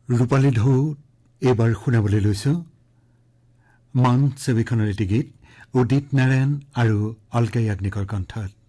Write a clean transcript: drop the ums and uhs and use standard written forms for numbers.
ৰূপালী ঢৌ এইবাৰ শুনাবলৈ লৈছোঁ মান ছবিখনৰ এটি গীত উদিত নাৰায়ণ আৰু অলকা য়াজ্ঞিকৰ কণ্ঠত।